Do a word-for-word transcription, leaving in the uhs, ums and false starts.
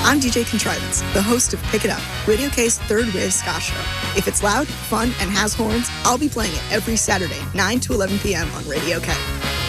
I'm D J Contrivance, the host of Pick It Up, Radio K's third wave ska show. If it's loud, fun, and has horns, I'll be playing it every Saturday, nine to eleven p.m. on Radio K.